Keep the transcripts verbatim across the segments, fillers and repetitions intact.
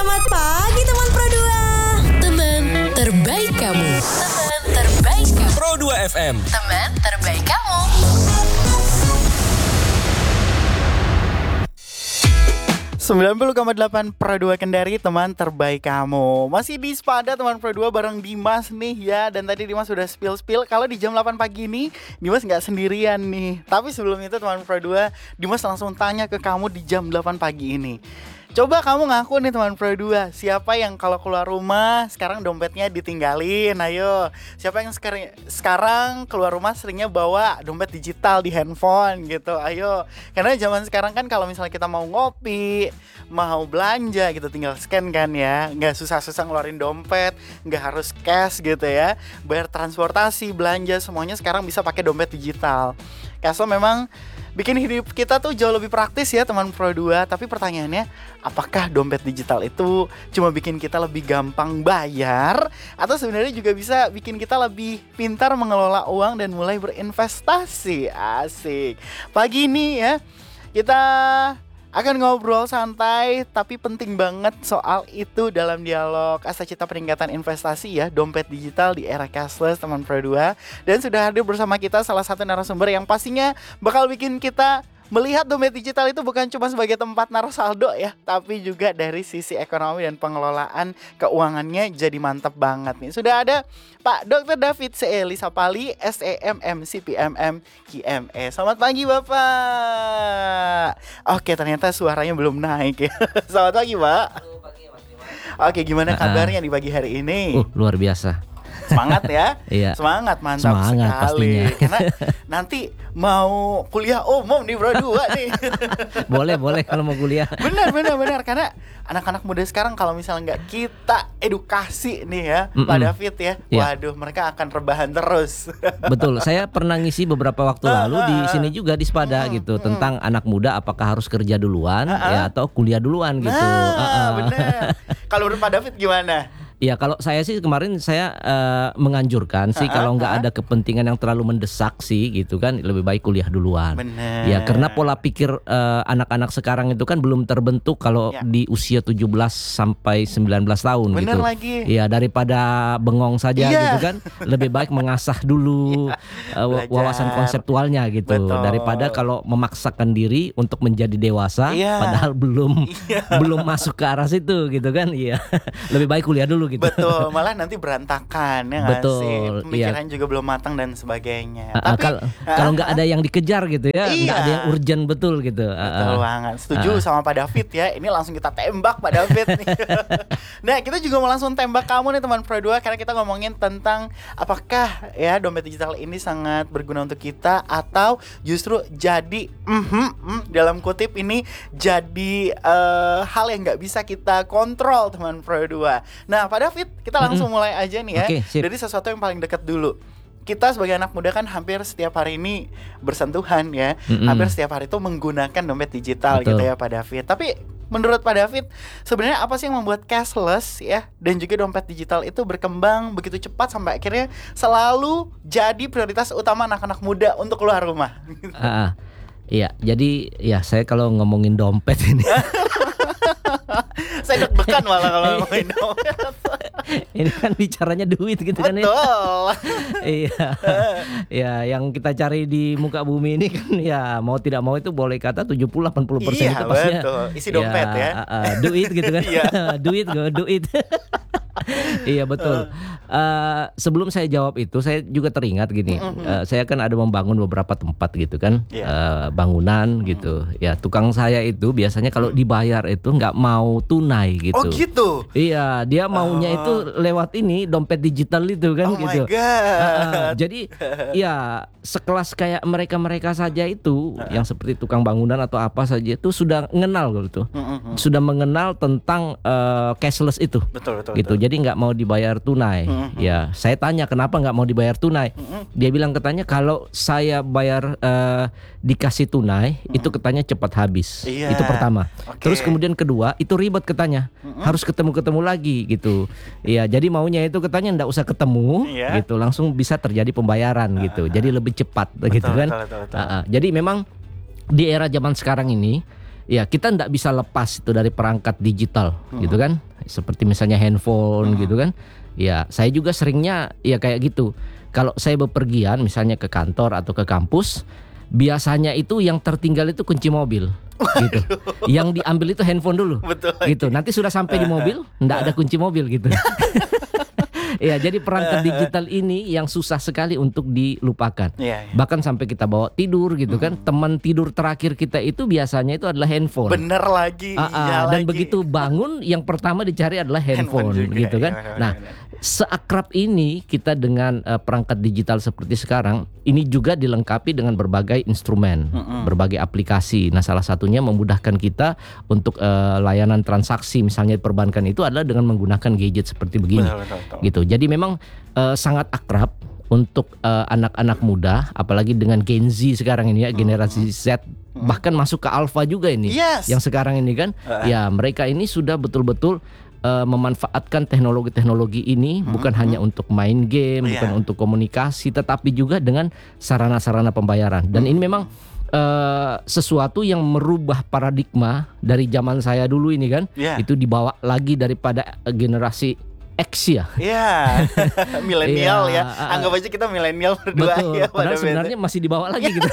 Selamat pagi teman Pro dua. Teman terbaik kamu. Teman terbaik kamu. Pro dua F M. Teman terbaik kamu. sembilan puluh koma delapan Pro dua Kendari, teman terbaik kamu. Masih di Spada teman Pro dua bareng Dimas nih ya. Dan tadi Dimas sudah spill-spill kalau di jam delapan pagi ini Dimas gak sendirian nih. Tapi sebelum itu teman Pro dua, Dimas langsung tanya ke kamu di jam delapan pagi ini. Coba kamu ngaku nih teman Pro dua, siapa yang kalau keluar rumah sekarang dompetnya ditinggalin? Ayo, siapa yang sekarang sekarang keluar rumah seringnya bawa dompet digital di handphone gitu? Ayo, karena zaman sekarang kan kalau misalnya kita mau ngopi, mau belanja gitu tinggal scan kan ya, nggak susah-susah ngeluarin dompet, nggak harus cash gitu ya. Bayar transportasi, belanja semuanya sekarang bisa pakai dompet digital. Castle memang bikin hidup kita tuh jauh lebih praktis ya teman Pro dua. Tapi pertanyaannya, apakah dompet digital itu cuma bikin kita lebih gampang bayar, atau sebenarnya juga bisa bikin kita lebih pintar mengelola uang dan mulai berinvestasi? Asik. Pagi ini ya kita akan ngobrol santai tapi penting banget soal itu dalam dialog Asa Cita Peningkatan Investasi ya, dompet digital di era cashless teman Pro dua. Dan sudah hadir bersama kita salah satu narasumber yang pastinya bakal bikin kita melihat dompet digital itu bukan cuma sebagai tempat naruh saldo ya, tapi juga dari sisi ekonomi dan pengelolaan keuangannya jadi mantap banget nih. Sudah ada Pak dokter David C. Lisapali, S E M M C P M M Q M E. Selamat pagi Bapak. Oke, ternyata suaranya belum naik ya. Selamat pagi Pak. Oke, gimana kabarnya di pagi hari ini? Uh, luar biasa. Semangat ya. Iya. Semangat, mantap Semangat, sekali pastinya. Karena nanti mau kuliah umum di Pro dua nih. Boleh, boleh kalau mau kuliah. Benar, benar, benar. Karena anak-anak muda sekarang kalau misalnya nggak kita edukasi nih ya, Mm-mm. Pak David ya, Iya. waduh mereka akan rebahan terus. Betul, saya pernah ngisi beberapa waktu lalu di sini juga di Spada gitu, tentang anak muda apakah harus kerja duluan ya atau kuliah duluan gitu. Nah, Uh-uh. benar. Kalau menurut Pak David gimana? Ya kalau saya sih kemarin saya uh, menganjurkan sih Ha-ha, kalau nggak ha-ha. ada kepentingan yang terlalu mendesak sih gitu kan, lebih baik kuliah duluan. Benar. Ya karena pola pikir uh, anak-anak sekarang itu kan belum terbentuk kalau Ya. di usia tujuh belas sampai sembilan belas tahun Benar gitu. lagi. Ya daripada bengong saja Iya. gitu kan, lebih baik mengasah dulu uh, wa- Belajar. wawasan konseptualnya gitu. Betul. Daripada kalau memaksakan diri untuk menjadi dewasa Iya. padahal belum Iya. belum masuk ke arah situ gitu kan. Iya. Lebih baik kuliah dulu gitu. Betul, malah nanti berantakan ya nggak Betul, sih? iya. Pemikiran juga belum matang dan sebagainya. Uh, uh, Tapi kalau kalau nggak ada yang dikejar gitu ya, nggak Iya. ada yang urgent betul gitu. Uh, Betul uh. banget, setuju Ah. sama Pak David ya. Ini langsung kita tembak Pak David nih. Nah, kita juga mau langsung tembak kamu nih teman Pro dua, karena kita ngomongin tentang apakah ya dompet digital ini sangat berguna untuk kita, atau justru jadi mhm, mm, dalam kutip ini jadi eh, hal yang nggak bisa kita kontrol teman Pro dua. Nah, Pak David, kita langsung mulai aja nih ya. Oke, sip. Dari sesuatu yang paling dekat dulu. Kita sebagai anak muda kan hampir setiap hari ini bersentuhan ya. Mm-mm. Hampir setiap hari itu menggunakan dompet digital Betul. gitu ya Pak David. Tapi menurut Pak David, sebenarnya apa sih yang membuat cashless ya dan juga dompet digital itu berkembang begitu cepat sampai akhirnya selalu jadi prioritas utama anak-anak muda untuk keluar rumah? Uh, uh. Iya, jadi ya saya kalau ngomongin dompet ini Saya deg-degan malah kalau ngomongin dompet. ini kan bicaranya duit gitu kan ya. Betul. Iya. Ya, yang kita cari di muka bumi ini kan ya mau tidak mau itu boleh kata tujuh puluh sampai delapan puluh persen Iya, itu pastinya. betul. Isi dompet ya. uh, uh, duit gitu kan. Iya. Duit go duit. Iya betul. Uh, sebelum saya jawab itu, saya juga teringat gini. Uh, saya kan ada membangun beberapa tempat gitu kan, Iya. uh, bangunan gitu. Ya tukang saya itu biasanya kalau dibayar itu nggak mau tunai gitu. Oh gitu. Iya, dia maunya Oh. itu lewat ini dompet digital itu kan Oh my gitu. God. Uh, uh, jadi ya sekelas kayak mereka-mereka saja itu yang seperti tukang bangunan atau apa saja itu sudah mengenal gitu. Mm-mm. Sudah mengenal tentang uh, cashless itu. Betul, betul, Gitu. betul. Jadi nggak mau dibayar tunai. Mm-mm. Ya, saya tanya kenapa nggak mau dibayar tunai. Mm-mm. Dia bilang katanya kalau saya bayar uh, dikasih tunai itu katanya cepat habis. Iya. Itu pertama. Oke. Terus kemudian kedua itu ribet katanya. Harus ketemu-ketemu lagi gitu. Iya, jadi maunya itu katanya nggak usah ketemu Iya. gitu, langsung bisa terjadi pembayaran gitu. Jadi lebih cepat gitu kan. betul, betul, betul. Ah, ah. Jadi memang di era zaman sekarang ini ya kita nggak bisa lepas itu dari perangkat digital gitu kan. seperti misalnya handphone gitu kan. Ya, saya juga seringnya ya kayak gitu. Kalau saya bepergian misalnya ke kantor atau ke kampus, biasanya itu yang tertinggal itu kunci mobil. Gitu. Yang diambil itu handphone dulu. Betul. Gitu. Nanti sudah sampai di mobil, enggak ada kunci mobil gitu. Ya, jadi perangkat digital ini yang susah sekali untuk dilupakan. Iya, iya. Bahkan sampai kita bawa tidur gitu kan. Teman tidur terakhir kita itu biasanya itu adalah handphone. Bener lagi. Ah, ah, iya dan lagi. begitu bangun yang pertama dicari adalah handphone, Handphone juga, gitu kan. iya, benar, Nah, benar. seakrab ini kita dengan uh, perangkat digital seperti sekarang, ini juga dilengkapi dengan berbagai instrumen, Mm-mm. berbagai aplikasi. Nah, salah satunya memudahkan kita untuk uh, layanan transaksi misalnya di perbankan itu adalah dengan menggunakan gadget seperti begini. Betul, betul, betul. Gitu. Jadi memang uh, sangat akrab untuk uh, anak-anak muda, apalagi dengan Gen Z sekarang ini ya, generasi Z, bahkan masuk ke Alpha juga ini, Yes. yang sekarang ini kan, Uh-uh. ya mereka ini sudah betul-betul uh, memanfaatkan teknologi-teknologi ini bukan hanya untuk main game, Iya. bukan untuk komunikasi, tetapi juga dengan sarana-sarana pembayaran. Dan ini memang uh, sesuatu yang merubah paradigma dari zaman saya dulu ini kan, Iya. itu dibawa lagi daripada uh, generasi X ya. Iya, milenial Iya, ya. uh, uh. Anggap aja kita milenial berdua Betul. ya. Padahal pada sebenarnya masih dibawa lagi gitu.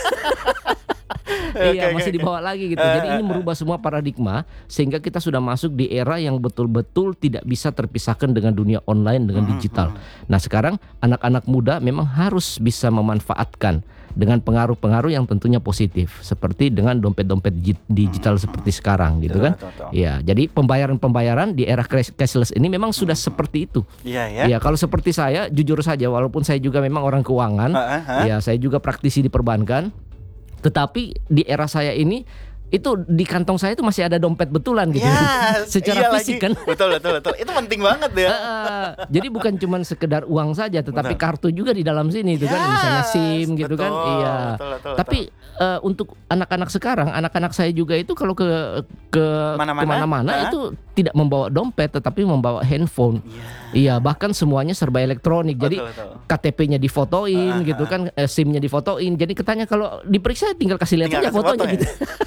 Iya, Oke, masih oke, dibawa lagi gitu. Eh, Jadi ini merubah semua paradigma sehingga kita sudah masuk di era yang betul-betul tidak bisa terpisahkan dengan dunia online, dengan digital. Nah, sekarang anak-anak muda memang harus bisa memanfaatkan dengan pengaruh-pengaruh yang tentunya positif, seperti dengan dompet-dompet digi- digital seperti sekarang gitu Betul, kan. betul, betul. Ya, jadi pembayaran-pembayaran di era cash- cashless ini memang sudah seperti itu. Iya ya. Ya, kalau seperti saya, jujur saja, walaupun saya juga memang orang keuangan, Ah, ah, ah. ya saya juga praktisi di perbankan, tetapi di era saya ini itu di kantong saya itu masih ada dompet betulan gitu, Ya, secara iya fisik lagi. kan. Betul, betul, betul. Itu penting banget ya. Ah, jadi bukan cuma sekedar uang saja, tetapi Betul. kartu juga di dalam sini itu kan, Yes, misalnya SIM gitu kan, betul, iya. betul, betul, Tapi eh, untuk anak-anak sekarang, anak-anak saya juga itu kalau ke ke Mana-mana, kemana-mana ah. itu tidak membawa dompet, tetapi membawa handphone. Iya, bahkan semuanya serba elektronik. Jadi Betul, betul. K T P-nya difotoin Ah, gitu kan, eh, SIM-nya difotoin. Jadi katanya kalau diperiksa tinggal kasih lihat Tinggal aja kasih fotonya foto ya? gitu.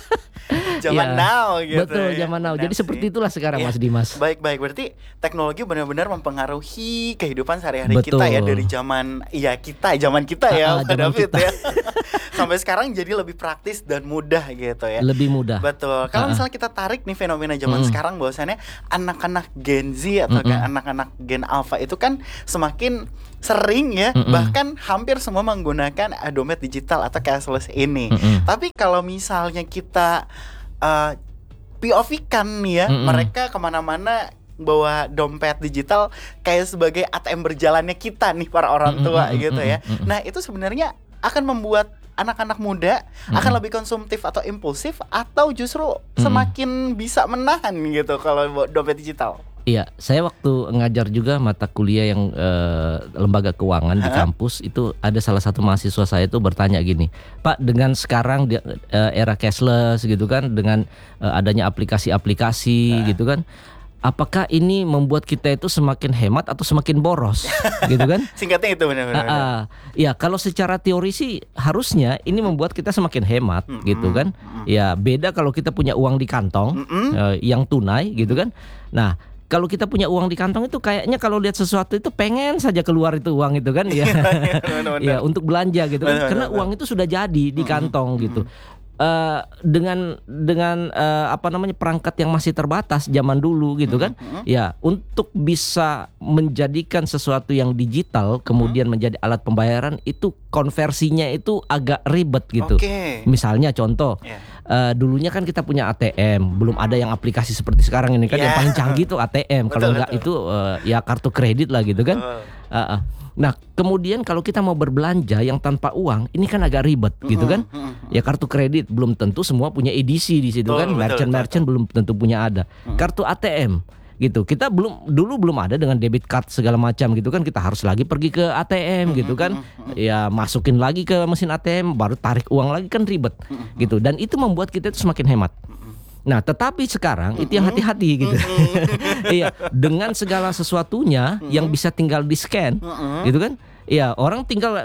Zaman Iya. now gitu. Betul, ya. zaman now. Benar Jadi seperti sih. itulah sekarang Iya. Mas Dimas. Baik, baik. Berarti teknologi benar-benar mempengaruhi kehidupan sehari-hari Betul. kita ya, dari zaman ya kita, zaman kita ya, Ah, Pak zaman David kita. ya. Sampai sekarang jadi lebih praktis dan mudah gitu ya. Lebih mudah. Betul. Kalau Ah. misalnya kita tarik nih fenomena zaman Mm-mm. sekarang, bahwasannya anak-anak Gen Z atau kan Mm-mm. anak-anak Gen Alpha itu kan semakin sering ya, Mm-mm. bahkan hampir semua menggunakan uh, dompet digital atau cashless ini. Mm-mm. Tapi kalau misalnya kita uh, P O V-kan nih ya, Mm-mm. mereka kemana-mana bawa dompet digital kayak sebagai A T M berjalannya kita nih para orang tua Mm-mm, gitu ya. mm-mm, mm-mm. Nah, itu sebenarnya akan membuat anak-anak muda akan lebih konsumtif atau impulsif, atau justru semakin bisa menahan gitu kalau bawa dompet digital. Iya, saya waktu ngajar juga mata kuliah yang eh, lembaga keuangan di Hah? kampus, itu ada salah satu mahasiswa saya itu bertanya gini, Pak, dengan sekarang di, eh, era cashless gitu kan, dengan eh, adanya aplikasi-aplikasi gitu kan, apakah ini membuat kita itu semakin hemat atau semakin boros gitu kan? Singkatnya itu benar-benar. Ah, ah. Ya, kalau secara teori sih harusnya ini membuat kita semakin hemat gitu kan. Ya, beda kalau kita punya uang di kantong eh, yang tunai gitu kan. Nah, kalau kita punya uang di kantong itu kayaknya kalau lihat sesuatu itu pengen saja keluar itu uang itu kan ya. benar-benar. Ya, untuk belanja gitu kan. Benar, Karena benar. uang itu sudah jadi di kantong gitu. Eh, dengan dengan eh, apa namanya perangkat yang masih terbatas zaman dulu gitu kan, ya untuk bisa menjadikan sesuatu yang digital kemudian menjadi alat pembayaran itu konversinya itu agak ribet gitu. Oke. Misalnya contoh, Ya. eh, dulunya kan kita punya A T M, belum ada yang aplikasi seperti sekarang ini kan, Ya. yang paling canggih itu A T M. Kalau Betul, enggak betul. itu eh, ya kartu kredit lah gitu kan. Betul. Ah, ah. Nah, kemudian kalau kita mau berbelanja yang tanpa uang, ini kan agak ribet gitu kan? Ya, kartu kredit belum tentu semua punya edisi di situ Betul, kan, betul, merchant-merchant belum tentu punya ada. Kartu A T M gitu, kita belum dulu belum ada dengan debit card segala macam gitu kan, kita harus lagi pergi ke A T M gitu kan, ya masukin lagi ke mesin A T M, baru tarik uang lagi kan ribet gitu, dan itu membuat kita itu semakin hemat. Nah, tetapi sekarang itu yang hati-hati gitu. Iya, dengan segala sesuatunya yang bisa tinggal di scan, gitu kan? Iya, orang tinggal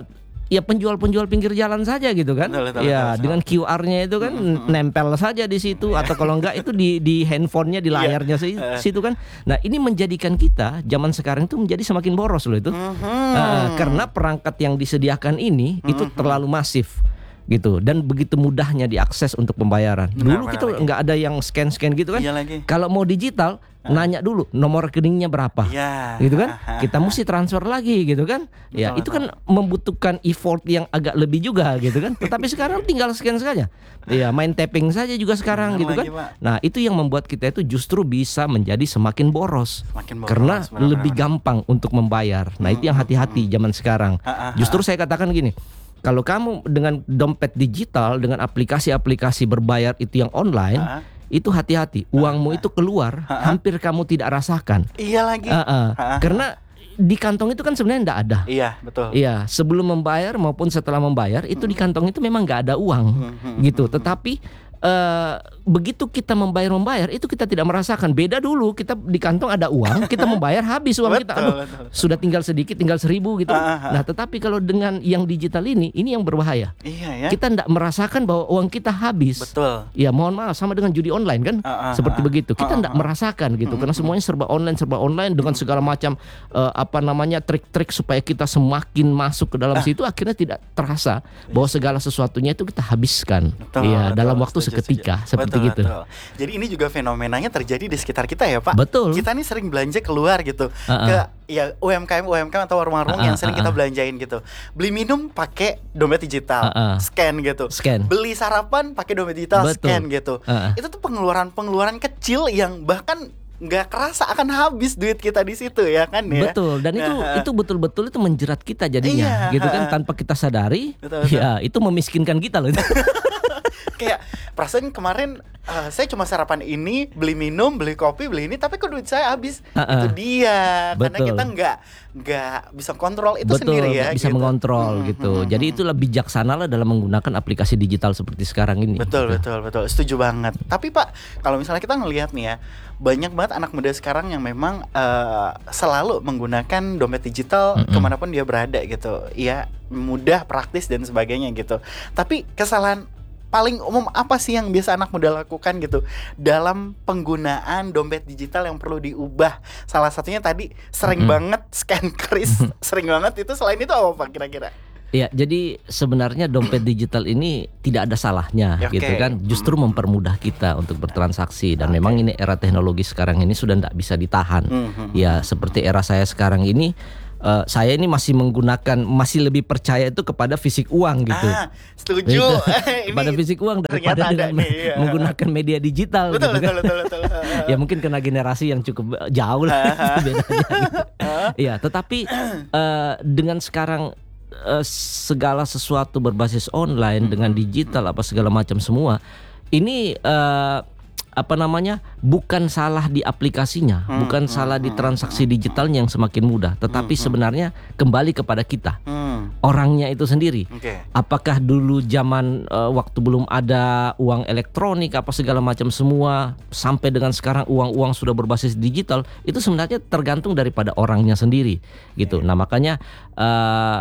ya penjual-penjual pinggir jalan saja gitu kan. Betul, betul, ya betul. dengan Q R-nya itu kan nempel saja di situ atau kalau enggak itu di di handphonenya di layarnya si- situ kan. Nah, ini menjadikan kita zaman sekarang itu menjadi semakin boros loh itu. Uh, karena perangkat yang disediakan ini itu terlalu masif gitu dan begitu mudahnya diakses untuk pembayaran. Benar, Dulu benar kita lagi. nggak ada yang scan-scan gitu kan. Iya lagi. Kalau mau digital nanya dulu nomor rekeningnya berapa. Iya. Gitu kan? Kita mesti transfer lagi gitu kan? Ya, Betul, itu kan membutuhkan effort yang agak lebih juga gitu kan. Tetapi sekarang tinggal scan saja. Ya, main tapping saja juga sekarang Benar gitu kan. lagi, Pak. Nah, itu yang membuat kita itu justru bisa menjadi semakin boros. Semakin boros, Karena benar, lebih benar. gampang untuk membayar. Nah, itu yang hati-hati zaman sekarang. Ah, ah, Justru saya katakan gini, kalau kamu dengan dompet digital, dengan aplikasi-aplikasi berbayar itu yang online, Ah. itu hati-hati. Uangmu itu keluar, hampir kamu tidak rasakan. Iya lagi. Ah, ah. Ah. Karena di kantong itu kan sebenarnya tidak ada. Iya, betul. Iya, sebelum membayar maupun setelah membayar itu di kantong itu memang nggak ada uang, gitu. Tetapi eh, begitu kita membayar-membayar itu kita tidak merasakan. Beda dulu kita di kantong ada uang, kita membayar habis uang kita. Betul, Aduh, betul. sudah tinggal sedikit, tinggal seribu gitu. Ah, ah, ah. Nah, tetapi kalau dengan yang digital ini, ini yang berbahaya. Iya ya. Kita tidak merasakan bahwa uang kita habis. Betul. Ya mohon maaf, sama dengan judi online kan, Ah, ah, seperti ah. begitu. Kita Ah, tidak ah, ah. merasakan gitu, karena semuanya serba online, serba online dengan segala macam eh, apa namanya trik-trik supaya kita semakin masuk ke dalam situ, akhirnya tidak terasa bahwa segala sesuatunya itu kita habiskan. Betul, Iya, betul. dalam waktu Setuju, seketika, setuju. seperti Betul, gitu. betul. Jadi ini juga fenomenanya terjadi di sekitar kita ya Pak. Betul. Kita nih sering belanja keluar gitu Ah, ke ya U M K M U M K M atau warung-warung Ah, yang ah, sering ah, kita ah. belanjain gitu. Beli minum pakai dompet digital, Ah, ah. scan gitu. Scan. Beli sarapan pakai dompet digital, Betul. scan gitu. Ah, ah. Itu tuh pengeluaran-pengeluaran kecil yang bahkan nggak kerasa akan habis duit kita di situ ya kan ya. Betul, dan itu Nah, itu betul-betul itu menjerat kita jadinya, Iya. gitu kan tanpa kita sadari. Betul, betul. Ya, itu memiskinkan kita loh. Kayak perasaan kemarin uh, saya cuma sarapan ini, beli minum, beli kopi, beli ini, tapi kok duit saya habis. Uh-uh. Itu dia, karena Betul. kita nggak nggak bisa kontrol itu Betul, sendiri ya. bisa gitu. mengontrol Hmm, gitu. hmm, hmm, Jadi hmm. itulah bijaksana lah dalam menggunakan aplikasi digital seperti sekarang ini. Betul, gitu. betul, betul. Setuju banget. Tapi Pak, kalau misalnya kita ngelihat nih ya, banyak banget anak muda sekarang yang memang uh, selalu menggunakan dompet digital Mm-mm. kemanapun dia berada gitu. Ya, mudah, praktis dan sebagainya gitu. Tapi kesalahan paling umum apa sih yang biasa anak muda lakukan gitu dalam penggunaan dompet digital yang perlu diubah? Salah satunya tadi sering Mm-mm. banget scan kris, sering banget itu. Selain itu apa Pak kira-kira? Ya, jadi sebenarnya dompet digital ini tidak ada salahnya, Ya, gitu oke. kan. Justru mempermudah kita untuk bertransaksi dan memang ini era teknologi sekarang ini sudah tidak bisa ditahan. Mhm. Ya, seperti era saya sekarang ini, eh, saya ini masih menggunakan, masih lebih percaya itu kepada fisik uang gitu. Ah, setuju. Gitu. Ini Kepada fisik uang daripada ternyata ada dengan nih, iya. menggunakan media digital Betul, gitu betul, kan. betul, betul. Ya mungkin kena generasi yang cukup jauh lah bedanya gitu. Ya, tetapi eh, dengan sekarang eh, segala sesuatu berbasis online dengan digital apa segala macam semua, ini eh, apa namanya, bukan salah di aplikasinya, bukan salah di transaksi digitalnya yang semakin mudah, tetapi sebenarnya kembali kepada kita, Hmm, orangnya itu sendiri. oke. Apakah dulu zaman eh, waktu belum ada uang elektronik apa segala macam semua sampai dengan sekarang uang-uang sudah berbasis digital, itu sebenarnya tergantung daripada orangnya sendiri gitu. Nah, makanya eh,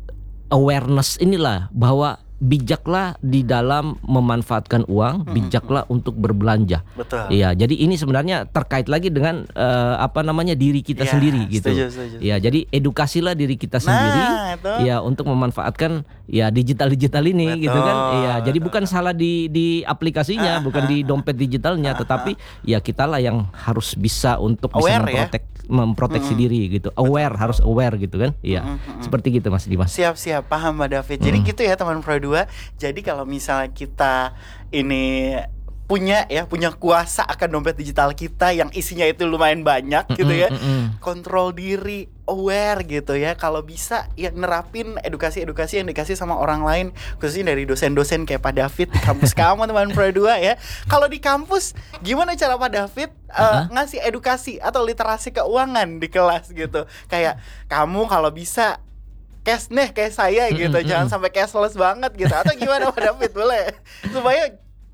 awareness inilah bahwa bijaklah di dalam memanfaatkan uang, bijaklah untuk berbelanja. Betul. Iya, jadi ini sebenarnya terkait lagi dengan eh, apa namanya diri kita Ya, sendiri gitu. setuju, setuju. Ya, jadi edukasilah diri kita Nah, sendiri. itu. Ya, untuk memanfaatkan ya digital-digital ini Betul, gitu kan. Iya, jadi betul. bukan salah di di aplikasinya, bukan di dompet digitalnya, tetapi ya kitalah yang harus bisa untuk bisa Aware ya? memprotek memproteksi diri gitu. Aware, harus aware gitu kan. Iya. Seperti gitu Mas Dimas. Siap-siap, paham Mbak David. Jadi gitu ya teman Pro dua. Jadi kalau misalnya kita ini punya ya punya kuasa akan dompet digital kita yang isinya itu lumayan banyak gitu ya, mm-mm. kontrol diri, aware gitu ya. Kalau bisa ya nerapin edukasi-edukasi yang dikasih sama orang lain, khususnya dari dosen-dosen kayak Pak David di kampus kamu teman Pro dua ya. Kalau di kampus gimana cara Pak David uh, Uh-huh. ngasih edukasi atau literasi keuangan di kelas gitu? Kayak kamu kalau bisa cash nih kayak saya gitu, Mm-mm, jangan mm-mm. sampai cashless banget gitu. Atau gimana Pak David, boleh supaya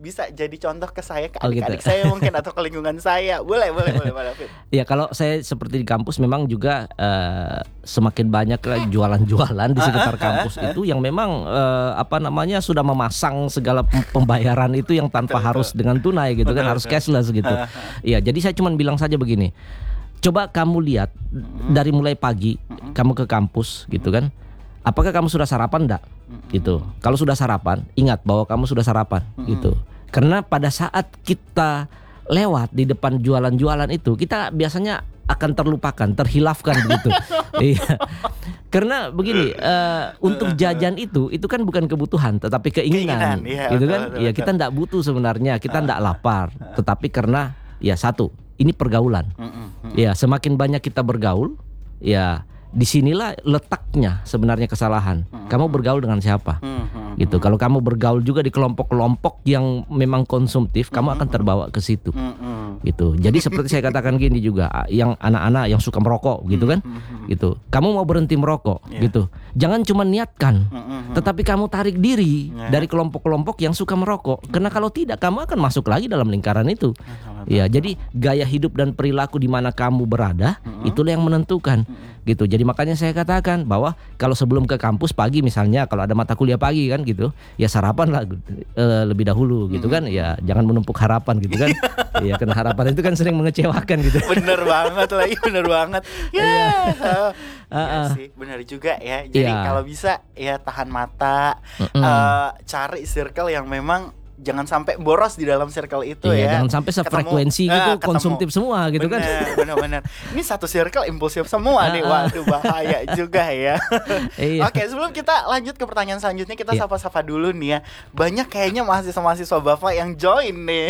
bisa jadi contoh ke saya, ke Oh, gitu. adik-adik saya mungkin atau ke lingkungan saya. Boleh, boleh, boleh Pak David. Ya kalau saya seperti di kampus memang juga eh, semakin banyak lah jualan-jualan di sekitar kampus itu yang memang eh, apa namanya sudah memasang segala pem- pembayaran itu yang tanpa harus dengan tunai gitu kan, harus cashless gitu. Iya, jadi saya cuma bilang saja begini. Coba kamu lihat dari mulai pagi kamu ke kampus gitu kan. Apakah kamu sudah sarapan enggak? Gitu. Kalau sudah sarapan, ingat bahwa kamu sudah sarapan gitu. Karena pada saat kita lewat di depan jualan-jualan itu, kita biasanya akan terlupakan, terhilafkan begitu. Iya. Karena begini, uh, untuk jajan itu itu kan bukan kebutuhan tetapi keinginan, Keinginan, iya, gitu betul, kan? betul, Ya betul. kita enggak butuh sebenarnya, kita enggak lapar, tetapi karena ya satu, ini pergaulan. Ya, semakin banyak kita bergaul, ya disinilah letaknya sebenarnya kesalahan. Kamu bergaul dengan siapa? Gitu. Kalau kamu bergaul juga di kelompok-kelompok yang memang konsumtif, kamu akan terbawa ke situ. Gitu. Jadi seperti saya katakan gini juga, yang anak-anak yang suka merokok, gitu kan? Gitu. Kamu mau berhenti merokok, gitu. Jangan cuma niatkan, tetapi kamu tarik diri dari kelompok-kelompok yang suka merokok. Karena kalau tidak, kamu akan masuk lagi dalam lingkaran itu. Ya, jadi gaya hidup dan perilaku di mana kamu berada, itulah yang menentukan. Gitu. Jadi makanya saya katakan bahwa kalau sebelum ke kampus pagi misalnya, kalau ada mata kuliah pagi kan gitu, ya sarapan lah e, lebih dahulu gitu kan, ya jangan menumpuk harapan gitu kan. Ya karena harapan itu kan sering mengecewakan gitu. Bener banget lagi, bener banget. Ya, yeah. Uh, uh. sih, bener juga ya. Jadi Iya. kalau bisa ya tahan mata, Mm-mm. eh, cari circle yang memang jangan sampai boros di dalam circle itu Iya, ya. jangan sampai sefrekuensi Ketemu, gitu, ah, ketemu. konsumtif semua gitu kan. Bener-bener. Ini satu circle impulsif semua nih. Ah, ah. Waduh, bahaya juga ya. Iya. Oke, sebelum kita lanjut ke pertanyaan selanjutnya, kita Iya. sapa-sapa dulu nih ya. Banyak kayaknya mahasiswa-mahasiswa Bapak yang join nih.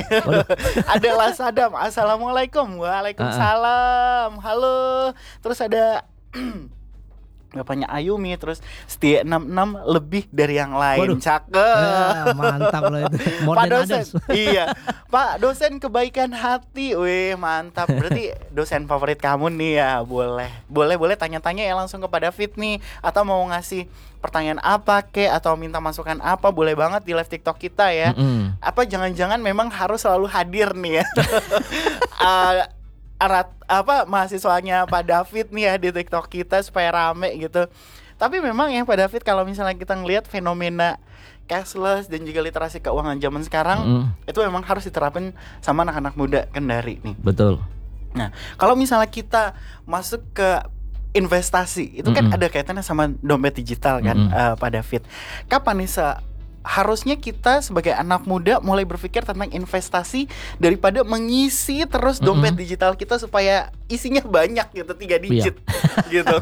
Adalah Sadam. Assalamualaikum. Waalaikumsalam. Halo. Terus ada bapaknya Ayumi, terus Setia enam puluh enam lebih dari yang lain. Waduh. Cakep. Ya, mantap loh itu. More Pak than dosen, others. iya, Pak dosen kebaikan hati, wih mantap. Berarti dosen favorit kamu nih ya, boleh, boleh, boleh tanya-tanya ya langsung kepada Fit nih, atau mau ngasih pertanyaan apa ke, atau minta masukan apa, boleh banget di live TikTok kita ya. Mm-mm. Apa jangan-jangan memang harus selalu hadir nih ya? uh, Arat, apa mahasiswanya Pak David nih ya di TikTok kita supaya rame gitu. Tapi memang ya Pak David, kalau misalnya kita ngelihat fenomena cashless dan juga literasi keuangan zaman sekarang, Mm. itu memang harus diterapin sama anak-anak muda Kendari nih. Betul. Nah, kalau misalnya kita masuk ke investasi, itu kan Mm-mm. ada kaitannya sama dompet digital kan, Mm-mm. uh, Pak David. Kapan nih se- harusnya kita sebagai anak muda mulai berpikir tentang investasi daripada mengisi terus dompet Mm-mm. digital kita supaya isinya banyak gitu, tiga digit gitu.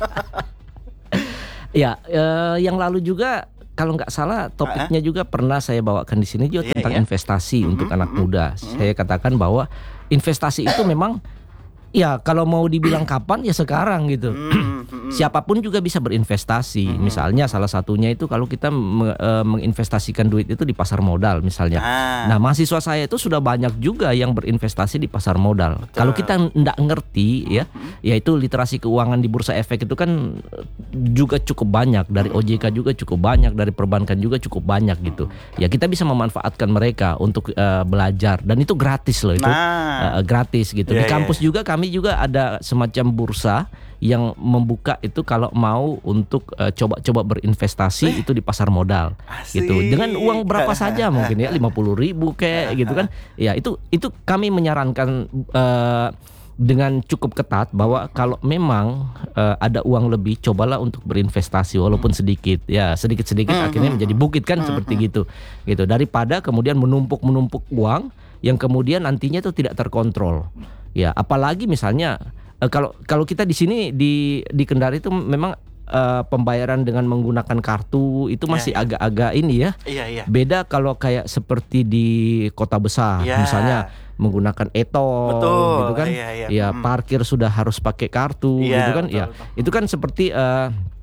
Ya, eh, yang lalu juga kalau nggak salah topiknya juga pernah saya bawakan di sini juga Iya, tentang iya. investasi Mhm, untuk anak mhm, muda. Saya katakan bahwa investasi itu memang ya kalau mau dibilang kapan ya sekarang gitu. Hmm, hmm. Siapapun juga bisa berinvestasi. Misalnya salah satunya itu kalau kita me- eh, menginvestasikan duit itu di pasar modal misalnya. Ah. Nah, mahasiswa saya itu sudah banyak juga yang berinvestasi di pasar modal. Betul. Kalau kita nggak ngerti ya, yaitu literasi keuangan di bursa efek itu kan eh, juga cukup banyak, dari O J K juga cukup banyak, dari perbankan juga cukup banyak gitu. Ya kita bisa memanfaatkan mereka untuk eh, belajar dan itu gratis loh itu. Nah. Eh, gratis gitu. Iya, Di kampus iya. juga kami juga ada semacam bursa yang membuka itu kalau mau untuk eh, coba-coba berinvestasi itu di pasar modal. Asik. Gitu. Dengan uang berapa saja mungkin ya lima puluh ribu kayak gitu kan. Ya itu itu kami menyarankan eh, dengan cukup ketat bahwa kalau memang eh, ada uang lebih, cobalah untuk berinvestasi walaupun sedikit. Ya, sedikit-sedikit akhirnya menjadi bukit kan seperti gitu. Gitu. Daripada kemudian menumpuk-menumpuk uang yang kemudian nantinya itu tidak terkontrol. Ya, apalagi misalnya eh, kalau kalau kita di sini di di Kendari itu memang eh, pembayaran dengan menggunakan kartu itu masih Ya, ya. agak-agak ini ya. Iya, iya. Beda kalau kayak seperti di kota besar, Ya. misalnya menggunakan e-tol Betul, gitu kan. iya, iya. Ya, Mm. parkir sudah harus pakai kartu Iya, gitu kan. betul, Ya, betul. itu kan seperti eh,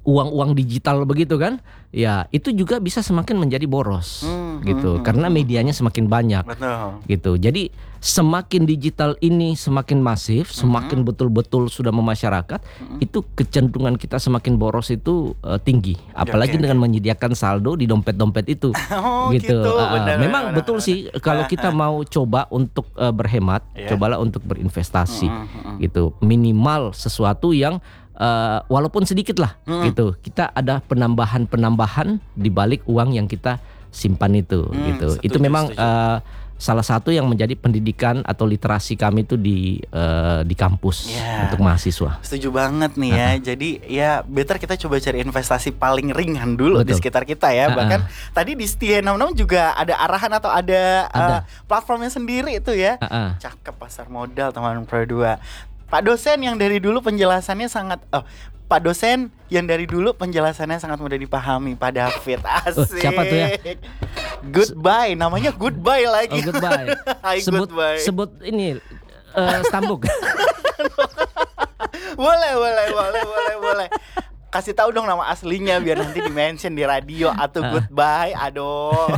uang-uang digital begitu kan, ya itu juga bisa semakin menjadi boros Hmm, gitu, hmm, karena hmm. medianya semakin banyak. Betul. Gitu. Jadi semakin digital ini semakin masif, semakin betul-betul sudah memasyarakat, itu kecenderungan kita semakin boros itu uh, tinggi. Apalagi oke, dengan menyediakan saldo di dompet-dompet itu. Oh, gitu. Uh, Benar, memang benar, betul benar. sih kalau kita mau coba untuk uh, berhemat, Iya. cobalah untuk berinvestasi. Mm, mm, mm. Gitu. Minimal sesuatu yang uh, walaupun sedikit lah gitu. Kita ada penambahan-penambahan di balik uang yang kita simpan itu Hmm, gitu. setuju, Itu memang setuju. uh, salah satu yang menjadi pendidikan atau literasi kami itu di uh, di kampus Ya. untuk mahasiswa. Setuju banget nih ya. Jadi ya better kita coba cari investasi paling ringan dulu di Betul. sekitar kita ya. Uh-uh. Bahkan tadi di Setia enam enam juga ada arahan atau ada, Ada. uh, platformnya sendiri itu ya. Uh-uh. Cakep pasar modal teman Pro dua. Pak dosen yang dari dulu penjelasannya sangat oh, Pak dosen yang dari dulu penjelasannya sangat mudah dipahami, Pak David. Asik. siapa tuh ya? Goodbye, namanya goodbye lagi. Oh, goodbye. Hai, sebut goodbye. sebut ini uh, stambuk. Boleh, boleh, boleh, boleh, boleh. Kasih tahu dong nama aslinya biar nanti di-mention di radio atau goodbye. Aduh.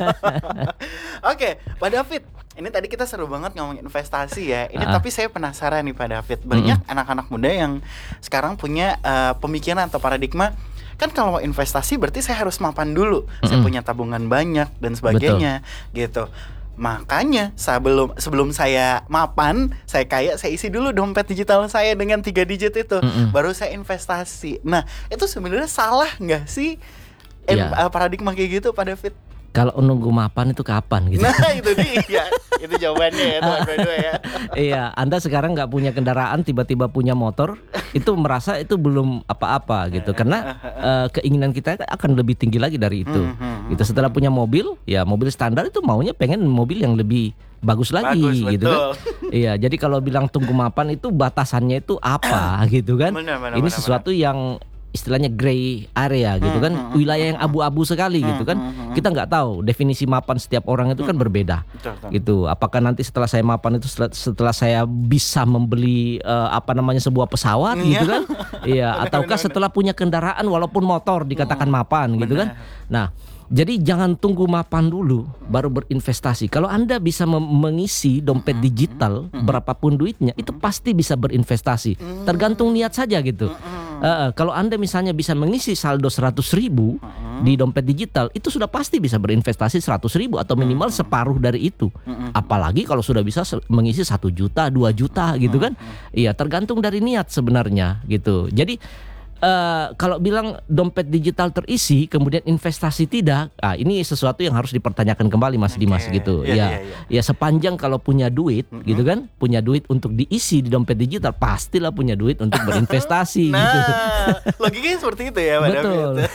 Oke, Pak David. Ini tadi kita seru banget ngomongin investasi ya. Ini Ah. tapi saya penasaran nih Pak David. Banyak anak-anak muda yang sekarang punya uh, pemikiran atau paradigma, kan kalau mau investasi berarti saya harus mapan dulu. Saya Mm-mm. punya tabungan banyak dan sebagainya gitu. Makanya sebelum sebelum saya mapan, saya kaya, saya isi dulu dompet digital saya dengan tiga digit itu, Mm-mm. baru saya investasi. Nah, itu sebenarnya salah nggak sih? En- Ya. uh, paradigma kayak gitu, Pak David? Kalau nunggu mapan itu kapan gitu? Nah, itu dia. Itu jawabannya ya, teman berdua ya. Iya, Anda sekarang nggak punya kendaraan, tiba-tiba punya motor, itu merasa itu belum apa-apa gitu, karena eh, keinginan kita akan lebih tinggi lagi dari itu. Hmm, Gitu. Setelah punya mobil, ya mobil standar itu maunya pengen mobil yang lebih bagus lagi, Bagus, gitu kan? betul. Iya, jadi kalau bilang tunggu mapan itu batasannya itu apa, gitu kan? Benar, benar, Ini benar, sesuatu yang istilahnya gray area gitu kan, wilayah yang abu-abu sekali gitu kan. Kita nggak tahu definisi mapan setiap orang itu kan berbeda. Betul, betul. Gitu. Apakah nanti setelah saya mapan itu setelah, setelah saya bisa membeli eh, apa namanya sebuah pesawat gitu kan? Iya, ataukah setelah punya kendaraan walaupun motor dikatakan mapan gitu kan? Nah, jadi jangan tunggu mapan dulu baru berinvestasi. Kalau Anda bisa mem- mengisi dompet digital berapapun duitnya, itu pasti bisa berinvestasi. Tergantung niat saja gitu. Eh, eh, kalau Anda misalnya bisa mengisi saldo seratus ribu di dompet digital, itu sudah pasti bisa berinvestasi seratus ribu atau minimal separuh dari itu. Apalagi kalau sudah bisa se- mengisi satu juta, dua juta gitu kan. Iya, tergantung dari niat sebenarnya gitu. Jadi Uh, kalau bilang dompet digital terisi kemudian investasi tidak, ah, ini sesuatu yang harus dipertanyakan kembali Mas Dimas gitu. Iya, ya, iya, iya. ya sepanjang kalau punya duit gitu kan, punya duit untuk diisi di dompet digital, pastilah punya duit untuk berinvestasi gitu. Nah, logikanya seperti itu ya, Pak Betul. David.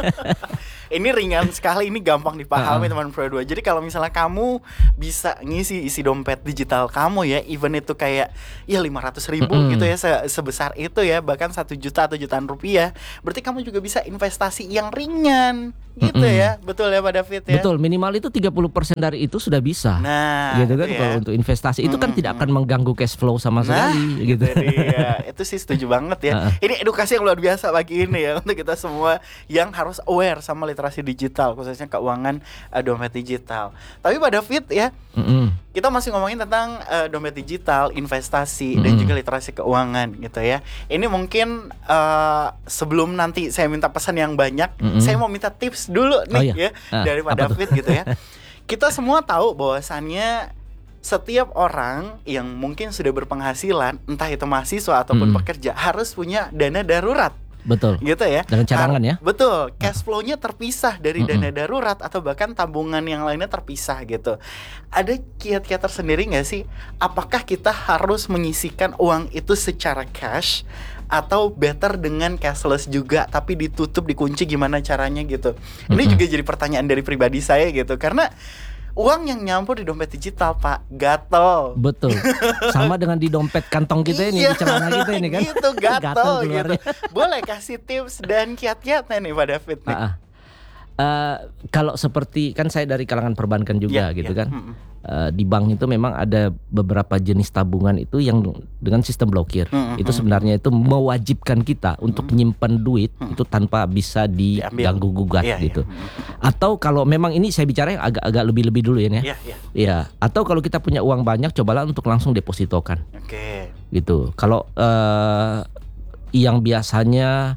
Ini ringan sekali, ini gampang dipahami Uh-uh. teman Pro dua. Jadi kalau misalnya kamu bisa ngisi isi dompet digital kamu ya, even itu kayak ya lima ratus ribu Mm-mm. gitu ya, se- sebesar itu ya, bahkan satu juta atau jutaan rupiah, berarti kamu juga bisa investasi yang ringan gitu Mm-mm. ya. Betul ya Pak David ya? Betul, minimal itu tiga puluh persen dari itu sudah bisa. Nah, gitu kan itu ya. kalau untuk investasi itu kan tidak akan mengganggu cash flow sama Nah, sekali gitu. itu dia. Itu sih setuju banget ya. Uh-uh. Ini edukasi yang luar biasa pagi ini ya untuk kita semua yang harus aware sama literasi digital, khususnya keuangan uh, dompet digital. Tapi Pak David ya, Mm-mm. kita masih ngomongin tentang uh, dompet digital, investasi dan Mm-mm. juga literasi keuangan gitu ya. Ini mungkin uh, sebelum nanti saya minta pesan yang banyak, Mm-mm. saya mau minta tips dulu nih Oh, iya. ya Ah, dari Pak apa tuh? David gitu ya. Kita semua tahu bahwasannya setiap orang yang mungkin sudah berpenghasilan, entah itu mahasiswa ataupun Mm-mm. pekerja, harus punya dana darurat. Betul. Gitu ya. Dengan cadangan Har- ya? Betul. Cash flow-nya terpisah dari Mm-mm. dana darurat atau bahkan tabungan yang lainnya terpisah gitu. Ada kiat-kiat tersendiri nggak sih? Apakah kita harus menyisikan uang itu secara cash atau better dengan cashless juga tapi ditutup, dikunci, gimana caranya gitu? Ini Mm-mm. juga jadi pertanyaan dari pribadi saya gitu, karena uang yang nyampur di dompet digital, Pak, gatel. Betul. Sama dengan di dompet kantong kita ini, Iya, di celana kita ini kan. gitu, gatel, gitu. keluarnya. Boleh kasih tips dan kiat-kiatnya nih Pak David nih? Ah, ah. uh, kalau seperti kan saya dari kalangan perbankan juga Yeah, gitu yeah. kan. Mm-mm. Uh, di bank itu memang ada beberapa jenis tabungan itu yang dengan sistem blokir. Mm-mm. Itu sebenarnya itu mewajibkan kita untuk nyimpan duit itu tanpa bisa diganggu gugat Iya, gitu. iya. Atau kalau memang ini saya bicara yang agak-agak lebih-lebih dulu ya. Iya, iya. Iya. Atau kalau kita punya uang banyak, cobalah untuk langsung depositokan. Oke. Gitu. Kalau uh, yang biasanya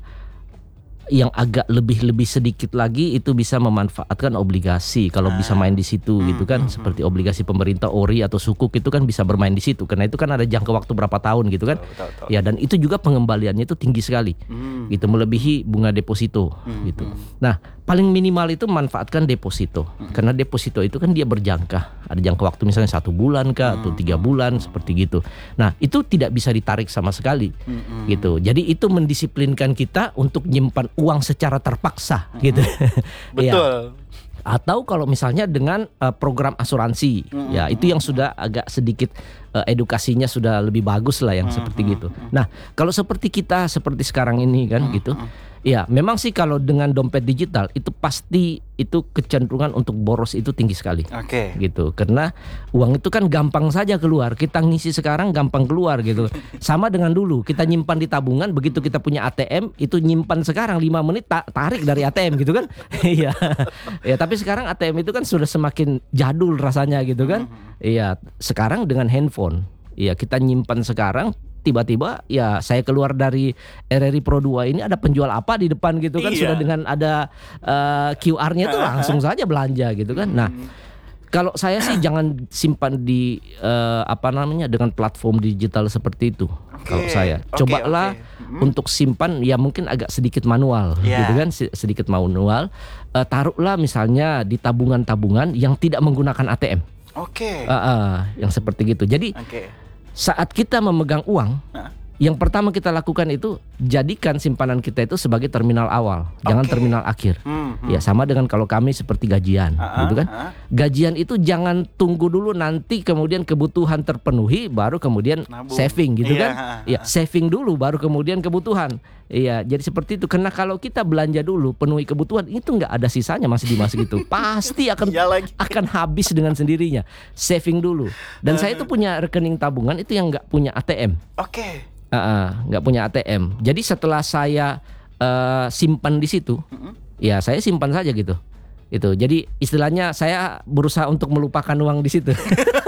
yang agak lebih-lebih sedikit lagi itu bisa memanfaatkan obligasi kalau bisa main di situ gitu kan, seperti obligasi pemerintah O R I atau sukuk itu kan bisa bermain di situ karena itu kan ada jangka waktu berapa tahun gitu kan. Betul, betul. Ya, dan itu juga pengembaliannya itu tinggi sekali. Hmm. Gitu, melebihi bunga deposito gitu. Nah, paling minimal itu manfaatkan deposito. Karena deposito itu kan dia berjangka. Ada jangka waktu misalnya satu bulan kah atau tiga bulan seperti gitu. Nah, itu tidak bisa ditarik sama sekali gitu. Jadi itu mendisiplinkan kita untuk nyimpan uang secara terpaksa gitu. Ya. Betul. Atau kalau misalnya dengan uh, program asuransi, ya itu yang sudah agak sedikit uh, edukasinya sudah lebih bagus lah yang seperti gitu. Nah, kalau seperti kita seperti sekarang ini kan gitu. Ya, memang sih kalau dengan dompet digital itu pasti itu kecenderungan untuk boros itu tinggi sekali. Oke. Gitu. Karena uang itu kan gampang saja keluar. Kita ngisi sekarang gampang keluar gitu. Sama dengan dulu, kita nyimpan di tabungan, begitu kita punya A T M, itu nyimpan sekarang lima menit ta- tarik dari A T M gitu kan. Iya. Ya, tapi sekarang A T M itu kan sudah semakin jadul rasanya gitu kan. Iya, sekarang dengan handphone. Iya, kita nyimpan sekarang, tiba-tiba ya saya keluar dari R R I Pro dua ini ada penjual apa di depan gitu kan, Iya. sudah dengan ada uh, Q R-nya tuh langsung saja belanja gitu kan. Nah, kalau saya sih jangan simpan di uh, apa namanya dengan platform digital seperti itu. Kalau saya Oke, cobalah oke. untuk simpan ya mungkin agak sedikit manual Iya. gitu kan, si- sedikit manual. Uh, taruhlah misalnya di tabungan-tabungan yang tidak menggunakan A T M. Oke. Uh, uh, yang seperti gitu. Jadi Oke. saat kita memegang uang, Hah? yang pertama kita lakukan itu jadikan simpanan kita itu sebagai terminal awal, jangan Oke. terminal akhir. Hmm, hmm. Ya, sama dengan kalau kami seperti gajian, Ah, gitu kan. ah. Gajian itu jangan tunggu dulu nanti kemudian kebutuhan terpenuhi baru kemudian Nabung. saving gitu Iya, kan. ah, Ya, ah. saving dulu baru kemudian kebutuhan. Iya, jadi seperti itu. Karena kalau kita belanja dulu penuhi kebutuhan itu nggak ada sisanya Mas Dimas gitu. Pasti akan Iya lagi. akan habis dengan sendirinya. Saving dulu. Dan saya itu punya rekening tabungan itu yang nggak punya A T M. Oke. Uh, uh, nggak punya A T M. Jadi setelah saya uh, simpan di situ, ya saya simpan saja gitu. Itu. Jadi istilahnya saya berusaha untuk melupakan uang di situ.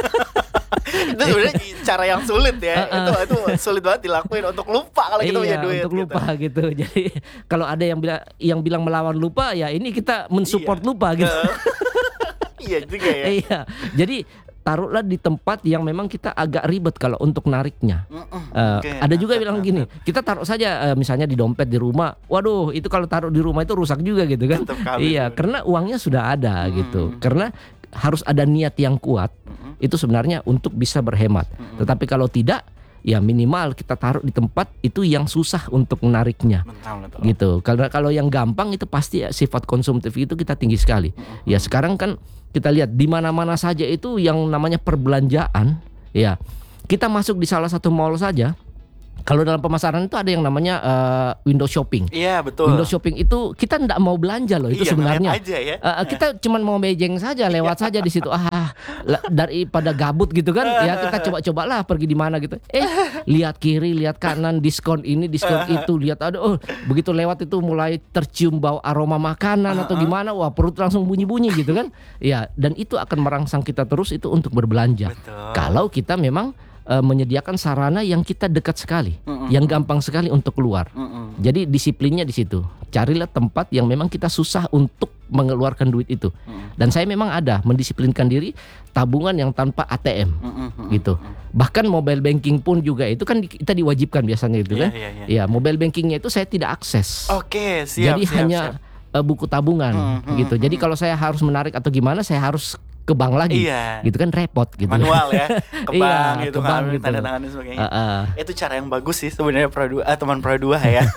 Itu sebenarnya cara yang sulit ya. Itu itu sulit banget dilakuin untuk lupa kalau kita punya Iya, duit. untuk gitu. lupa gitu. Jadi kalau ada yang bilang yang bilang melawan lupa, ya ini kita mensupport Iya. lupa gitu. Iya juga ya. Iya. Jadi taruhlah di tempat yang memang kita agak ribet kalau untuk nariknya. Uh, Oke, ada juga nangkep, bilang gini, kita taruh saja uh, misalnya di dompet di rumah. Waduh, itu kalau taruh di rumah itu rusak juga gitu kan. Tetep kali, Iya, bener. karena uangnya sudah ada gitu. Karena harus ada niat yang kuat. Itu sebenarnya untuk bisa berhemat. Tetapi kalau tidak, ya minimal kita taruh di tempat itu yang susah untuk menariknya. Betul, betul. Gitu. Karena kalau yang gampang itu pasti ya, sifat konsumtif itu kita tinggi sekali. Ya sekarang kan kita lihat di mana-mana saja itu yang namanya perbelanjaan, ya. Kita masuk di salah satu mall saja. Kalau dalam pemasaran itu ada yang namanya uh, window shopping. Iya, betul. Window shopping itu kita tidak mau belanja loh, itu Iya, sebenarnya. ngeliat aja ya. Uh, kita cuman mau mejeng saja, lewat saja di situ. Ah, la- daripada gabut gitu kan. Ya kita coba-cobalah pergi di mana gitu. Eh, lihat kiri, lihat kanan, diskon ini, diskon itu, lihat ada oh, begitu lewat itu mulai tercium bau aroma makanan atau gimana, wah perut langsung bunyi-bunyi gitu kan. Ya, dan itu akan merangsang kita terus itu untuk berbelanja. Betul. Kalau kita memang uh, menyediakan sarana yang kita dekat sekali, yang gampang sekali untuk keluar. Jadi disiplinnya di situ. Carilah tempat yang memang kita susah untuk mengeluarkan duit itu. Dan saya memang ada mendisiplinkan diri tabungan yang tanpa A T M gitu. Bahkan mobile banking pun juga itu kan di- kita diwajibkan biasanya itu Iya, kan. iya, iya. Ya, mobile bankingnya itu saya tidak akses. Oke, siap. Jadi siap, hanya siap. uh, buku tabungan gitu. Jadi kalau saya harus menarik atau gimana saya harus ke bank lagi. Iya. Gitu kan repot gitu. Manual ya, ke Iya, bank gitu, ke bank ngambil gitu. tanda tangan dan sebagainya. Uh, uh. Itu cara yang bagus sih sebenarnya Pro dua, ah, teman Pro dua ya.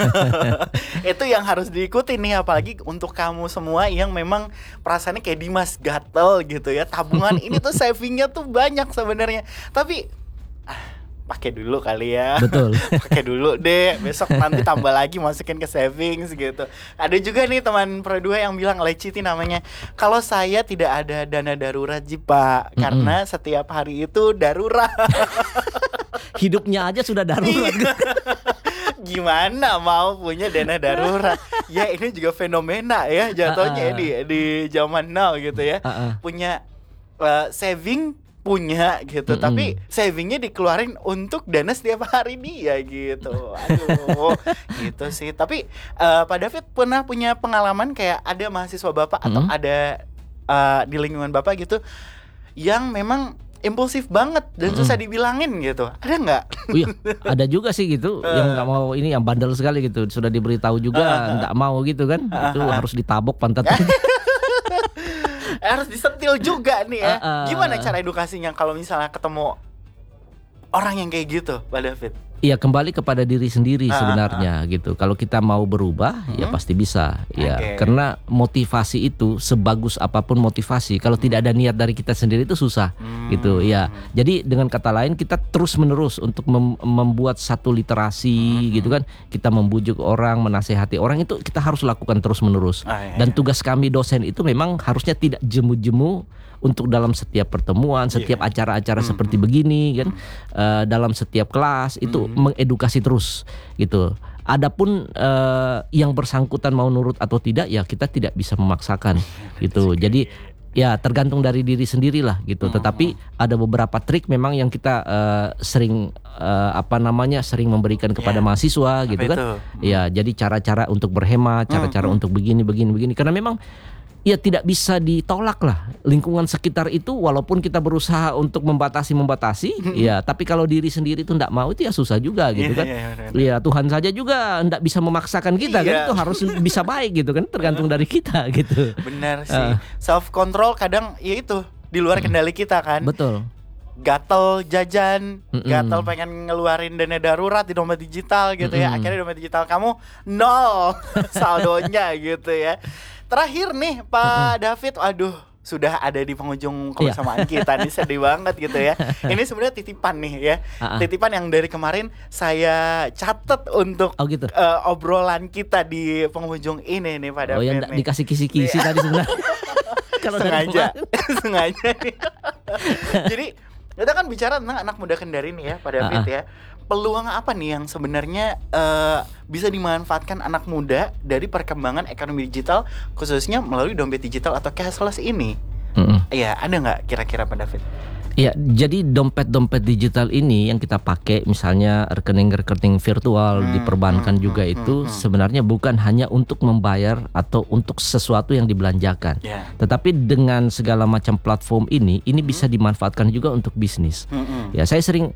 Itu yang harus diikuti nih, apalagi untuk kamu semua yang memang perasaannya kayak Dimas gatel gitu ya. Tabungan ini tuh savingnya tuh banyak sebenarnya. Tapi ah, pakai dulu kali ya. Betul. Pakai dulu deh, besok nanti tambah lagi masukin ke savings gitu. Ada juga nih teman Pro dua yang bilang, Leciti namanya, kalau saya tidak ada dana darurat sih Pak, Mm-mm. karena setiap hari itu darurat. Hidupnya aja sudah darurat. Gimana mau punya dana darurat? Ya ini juga fenomena ya jatuhnya Uh-uh. di di zaman now gitu ya. Uh-uh. Punya uh, saving punya gitu, Mm-mm. tapi savingnya dikeluarin untuk dana setiap hari dia gitu. Aduh, gitu sih. Tapi uh, Pak David pernah punya pengalaman kayak ada mahasiswa Bapak atau Mm-mm. ada uh, di lingkungan Bapak gitu yang memang impulsif banget dan Mm-mm. susah dibilangin gitu. Ada nggak? Oh iya, ada juga sih gitu yang nggak mau, ini yang bandel sekali gitu. Sudah diberitahu juga nggak mau gitu kan. Itu harus ditabok pantatnya. Harus disentil juga nih ya. Uh-uh. Gimana cara edukasinya kalau misalnya ketemu orang yang kayak gitu, Pak David? Iya, kembali kepada diri sendiri Ah, sebenarnya gitu. Kalau kita mau berubah, ya Hmm. pasti bisa. Ya, Oke. karena motivasi itu sebagus apapun motivasi, kalau tidak ada niat dari kita sendiri itu susah Hmm. gitu. Ya, jadi dengan kata lain kita terus menerus untuk mem- membuat satu literasi gitu kan. Kita membujuk orang, menasehati orang, itu kita harus lakukan terus menerus. Ah, iya, Dan iya. tugas kami dosen itu memang harusnya tidak jemu-jemu untuk dalam setiap pertemuan, setiap Iya. acara-acara Hmm, seperti begini kan, eh, dalam setiap kelas itu mengedukasi terus gitu. Adapun eh, yang bersangkutan mau nurut atau tidak, ya kita tidak bisa memaksakan gitu. Jadi ya tergantung dari diri sendirilah gitu. Tetapi ada beberapa trik memang yang kita eh, sering eh, apa namanya sering memberikan kepada Ya. mahasiswa gitu Apa kan. itu? Ya, jadi cara-cara untuk berhemat, cara-cara untuk begini begini begini, karena memang ya tidak bisa ditolak lah lingkungan sekitar itu, walaupun kita berusaha untuk membatasi membatasi ya, tapi kalau diri sendiri itu tidak mau, itu ya susah juga gitu Iya, kan. iya, iya, Ya Tuhan saja juga tidak bisa memaksakan kita kan, Iya. itu harus bisa baik gitu kan, tergantung dari kita gitu. Benar sih. Ah. Self control kadang ya itu di luar kendali kita kan. Betul. Gatel jajan, Mm-mm. gatel pengen ngeluarin dana darurat di dompet digital gitu ya. Mm-mm. Akhirnya dompet digital kamu nol saldonya gitu ya. Terakhir nih Pak David, aduh sudah ada di penghujung kebersamaan kita nih, sedih banget gitu ya. Ini sebenarnya titipan nih ya. Ah, ah. Titipan yang dari kemarin saya catat untuk Oh gitu. eh, obrolan kita di penghujung ini nih Pak David. Oh yang nih. dikasih kisi-kisi tadi sebenarnya. Kalau dari Sengaja, kemarin. sengaja nih. Jadi kita kan bicara tentang anak muda Kendari nih ya, Pak David Ah, ah. ya. Peluang apa nih yang sebenarnya eh, bisa dimanfaatkan anak muda dari perkembangan ekonomi digital, khususnya melalui dompet digital atau cashless ini? Mm-mm. Iya, ada nggak kira-kira Pak David? Ya, jadi dompet-dompet digital ini yang kita pakai, misalnya rekening-rekening virtual Hmm, di perbankan hmm, juga hmm, itu hmm, hmm. sebenarnya bukan hanya untuk membayar atau untuk sesuatu yang dibelanjakan. Ya. Tetapi dengan segala macam platform ini, ini bisa dimanfaatkan juga untuk bisnis. Mm-mm. Ya, saya sering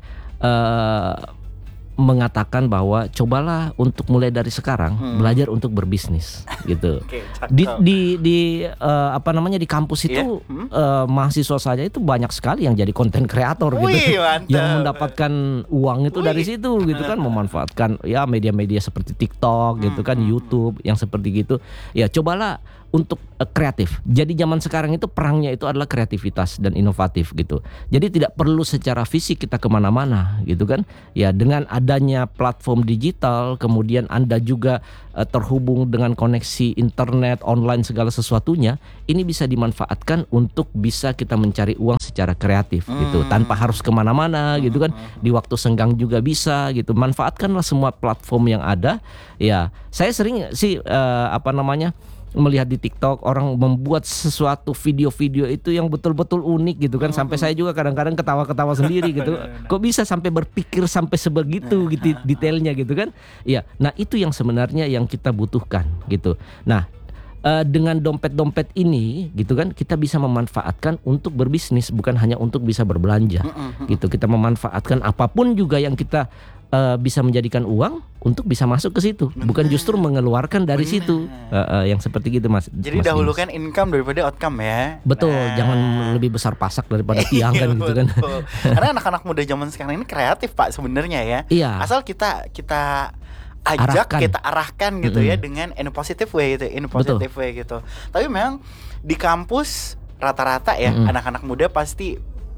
eh, mengatakan bahwa cobalah untuk mulai dari sekarang Hmm. belajar untuk berbisnis gitu. Oke, cakep. Di di di eh, apa namanya di kampus itu Iya, hmm. eh, mahasiswa saja itu banyak sekali yang jadi konten kreator gitu, Wih, mantap. yang mendapatkan uang itu dari Wih. situ gitu kan, memanfaatkan ya media-media seperti TikTok gitu kan, Hmm, hmm, YouTube yang seperti gitu. Ya cobalah untuk eh, kreatif. Jadi zaman sekarang itu perangnya itu adalah kreativitas dan inovatif gitu. Jadi tidak perlu secara fisik kita kemana-mana gitu kan. Ya dengan adanya platform digital, kemudian Anda juga eh, terhubung dengan koneksi internet, online segala sesuatunya, ini bisa dimanfaatkan untuk bisa kita mencari uang secara kreatif gitu, tanpa harus kemana-mana gitu kan. Di waktu senggang juga bisa gitu. Manfaatkanlah semua platform yang ada. Ya saya sering sih eh, apa namanya melihat di TikTok orang membuat sesuatu video-video itu yang betul-betul unik gitu kan, sampai saya juga kadang-kadang ketawa-ketawa sendiri gitu. Kok bisa sampai berpikir sampai sebegitu gitu detailnya gitu kan? Ya, nah itu yang sebenarnya yang kita butuhkan gitu. Nah, eh, dengan dompet-dompet ini gitu kan, kita bisa memanfaatkan untuk berbisnis, bukan hanya untuk bisa berbelanja gitu. Kita memanfaatkan apapun juga yang kita eh, bisa menjadikan uang untuk bisa masuk ke situ, bukan justru mengeluarkan dari situ. Eh, eh, yang seperti gitu Mas. Jadi Mas Dimas. dahulukan income daripada outcome ya. Betul, Nah. jangan lebih besar pasak daripada tiang kan gitu kan. Betul. Karena anak-anak muda zaman sekarang ini kreatif Pak sebenarnya ya. Iya. Asal kita kita ajak, Arahkan. kita arahkan gitu Mm-mm. ya dengan in a positive way gitu, in a positive way gitu. Tapi memang di kampus rata-rata ya Mm-mm. anak-anak muda pasti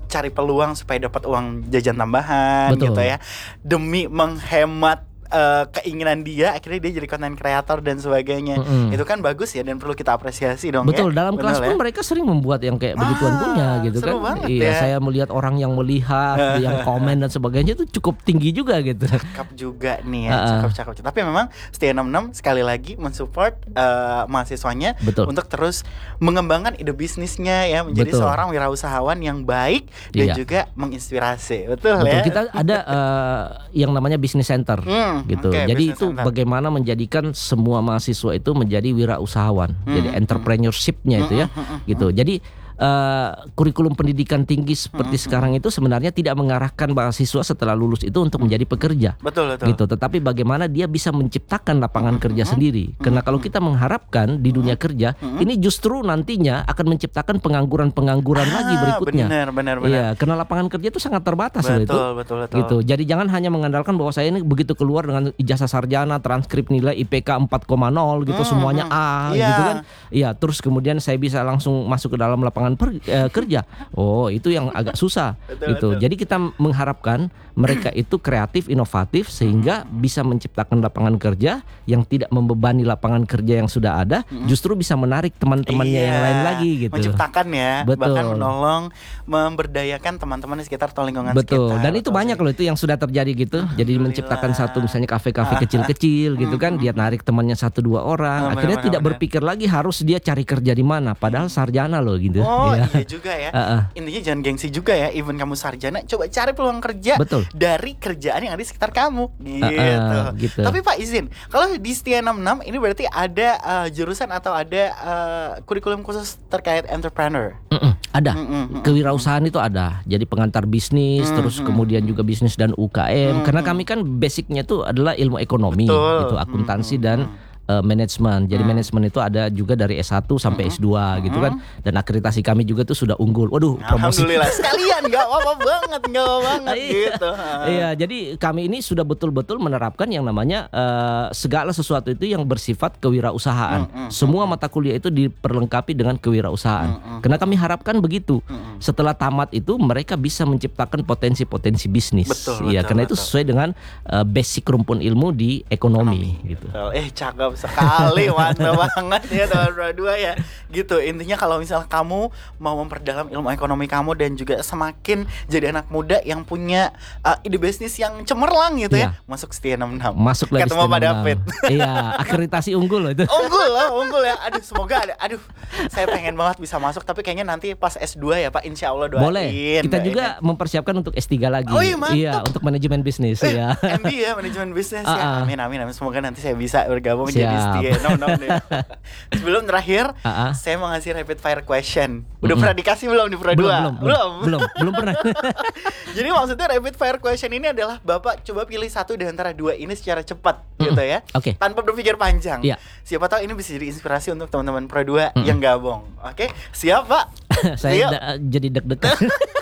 cari peluang supaya dapat uang jajan tambahan Betul. gitu ya, demi menghemat Uh, keinginan dia, akhirnya dia jadi content creator dan sebagainya. Mm-mm. Itu kan bagus ya, dan perlu kita apresiasi dong. Betul, ya? dalam Benar kelas ya? pun mereka sering membuat yang kayak begituan Ah, punya gitu seru kan. banget Iya, ya. saya melihat orang yang melihat, yang komen dan sebagainya itu cukup tinggi juga gitu. Cakep juga nih ya, Uh-uh. cakep cakep. Tapi memang Setia enam puluh enam sekali lagi mensupport uh, mahasiswanya Betul. untuk terus mengembangkan ide bisnisnya ya, menjadi Betul. seorang wirausahawan yang baik dan Iya. juga menginspirasi. Betul, Betul, ya. kita ada uh, yang namanya business center Hmm, gitu. oke, Jadi business itu center. bagaimana menjadikan semua mahasiswa itu menjadi wirausahawan, Hmm, jadi hmm. entrepreneurship-nya itu ya, gitu. Jadi uh, kurikulum pendidikan tinggi seperti sekarang itu sebenarnya tidak mengarahkan mahasiswa setelah lulus itu untuk menjadi pekerja. Betul, betul. Gitu, tetapi bagaimana dia bisa menciptakan lapangan kerja sendiri. Karena kalau kita mengharapkan di dunia kerja, ini justru nantinya akan menciptakan pengangguran-pengangguran lagi Ah, berikutnya. benar, benar, benar. Iya, karena lapangan kerja itu sangat terbatas loh itu. Betul, betul, betul. Gitu. Jadi jangan hanya mengandalkan bahwa saya ini begitu keluar dengan ijazah sarjana, transkrip nilai I P K empat koma nol gitu, Hmm, semuanya hmm. A Iya. gitu kan. Iya, terus kemudian saya bisa langsung masuk ke dalam lapangan per- eh, kerja. Oh, itu yang agak susah Betul, gitu. betul. Jadi kita mengharapkan mereka itu kreatif, inovatif sehingga bisa menciptakan lapangan kerja yang tidak membebani lapangan kerja yang sudah ada, justru bisa menarik teman-temannya Iya, yang lain lagi gitu. menciptakan ya, Betul. bahkan menolong, memberdayakan teman-teman di sekitar atau lingkungan Betul, sekitar. dan itu Betul banyak sih. loh itu yang sudah terjadi gitu. Jadi menciptakan satu misalnya kafe-kafe kecil-kecil gitu kan, dia narik temannya satu dua orang. Oh, Akhirnya benar, tidak benar, berpikir lagi harus dia cari kerja di mana, padahal sarjana loh gitu. Oh Iya. iya juga ya. Uh-uh. Intinya jangan gengsi juga ya. Even kamu sarjana, coba cari peluang kerja Betul. dari kerjaan yang ada di sekitar kamu. Gitu. Uh-uh, gitu. Tapi Pak izin, kalau di Setia enam puluh enam ini berarti ada uh, jurusan atau ada uh, kurikulum khusus terkait entrepreneur. Mm-mm, ada Mm-mm, mm-mm. kewirausahaan itu ada. Jadi pengantar bisnis, terus kemudian juga bisnis dan U K M. Karena kami kan basicnya itu adalah ilmu ekonomi, Betul. gitu, akuntansi dan eh, manajemen. Jadi manajemen itu ada juga dari S satu sampai S dua gitu kan. Dan akreditasi kami juga tuh sudah unggul. Waduh, promosi. Alhamdulillah sekalian, nggak apa-apa banget, nggak apa banget Iya. gitu. Iya, jadi kami ini sudah betul-betul menerapkan yang namanya eh, segala sesuatu itu yang bersifat kewirausahaan. Semua mata kuliah itu diperlengkapi dengan kewirausahaan. Karena kami harapkan begitu. Setelah tamat itu mereka bisa menciptakan potensi-potensi bisnis. Betul, Iya, betul, karena itu betul. sesuai dengan eh, basic rumpun ilmu di ekonomi, gitu. Betul. Eh cakep sekali, mantap banget ya teman berdua ya. Gitu intinya kalau misal kamu mau memperdalam ilmu ekonomi kamu dan juga semakin jadi anak muda yang punya uh, ide bisnis yang cemerlang gitu ya, Iya. masuk Setia enam puluh enam. Masuk lagi ketemu Pak Setia enam puluh enam. David. Iya, akreditasi unggul loh itu. Unggul loh, unggul ya. Aduh, semoga ada. Aduh, saya pengen banget bisa masuk, tapi kayaknya nanti pas S dua ya Pak, insya Allah doain. Boleh. Kita doain. juga mempersiapkan untuk S tiga lagi. Oh iya, mantap. Iya, untuk manajemen bisnis Eh, ya. M B ya, manajemen bisnis ya. Ah, ah. Amin, amin, amin. Semoga nanti saya bisa bergabung Siap. jadi Setia enam puluh enam deh. Sebelum terakhir, Ah, ah. saya mau ngasih rapid fire question. Udah Mm-mm. pernah dikasih belum di Pro belum, dua? belum, belum, belum, belum pernah. Jadi maksudnya rapid fire question ini adalah Bapak coba pilih satu di antara dua ini secara cepat gitu ya. Oke. Tanpa berpikir panjang. Iya. Siapa tahu ini bisa jadi inspirasi untuk teman-teman Pro dua yang gabung. Oke, siap Pak? Saya Siap. da- jadi deg-degan.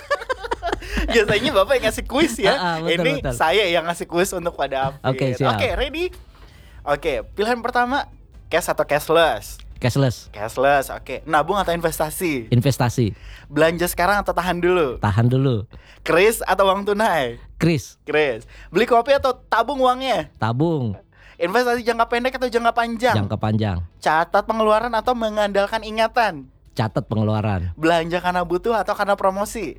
Biasanya Bapak yang ngasih kuis ya. Ah, ah, betul, ini betul. saya yang ngasih kuis untuk pada David. Oke, siap. Oke, ready? Oke, pilihan pertama cash atau cashless? Cashless, Cashless, oke. Nabung atau investasi? investasi, Belanja sekarang atau tahan dulu? tahan dulu. Kris atau uang tunai? Kris, Kris. Beli kopi atau tabung uangnya? tabung, Investasi jangka pendek atau jangka panjang? jangka panjang, Catat pengeluaran atau mengandalkan ingatan? catat pengeluaran, Belanja karena butuh atau karena promosi?